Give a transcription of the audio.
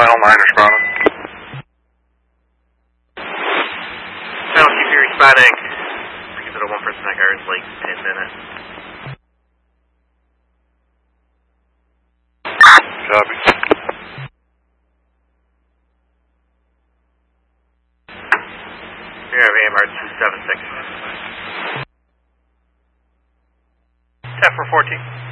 final 9 responding. Final Chief, you're responding. Because of the one person that car is late 10 minutes. Copy. We have AMR 276. 10 for 14.